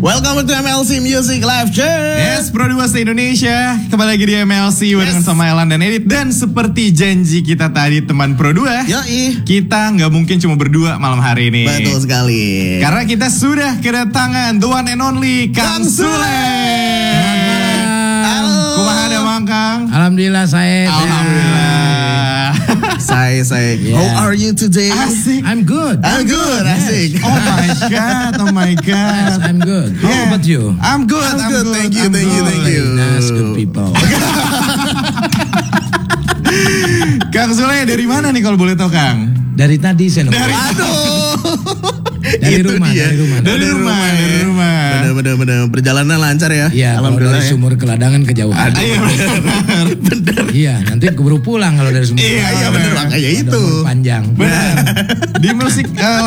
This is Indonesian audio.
Welcome to MLC Music Live Check. Yes, Pro 2 se-Indonesia. Kembali lagi di MLC barengan sama Elan dan Edit. Dan seperti janji kita tadi teman Pro 2, Yoi, kita nggak mungkin cuma berdua malam hari ini. betul sekali. Karena kita sudah kedatangan the one and only Kang Sule. Halo. Kumaha ada Mang Kang? Alhamdulillah saya. Alhamdulillah. Saya. Yeah. How are you today? Asik. I'm good. I'm good. Asik. Oh my god. Yes, I'm good. How Yeah. about you? I'm good. I'm good. Thank you. Nice, good people. Kang Sule dari mana nih kalau boleh tahu Kang? Dari tadi saya nunggu. Aduh. Dari Itu rumah, dia. dari rumah. Dari rumah. Bener. Perjalanan lancar ya. Iya, kalau Alhamdulillah dari ya. sumur ke ladangan kejauhan. Iya benar. Iya, nanti keburu pulang kalau dari sumur. Iya bener makanya itu. Panjang. Benar. Di musik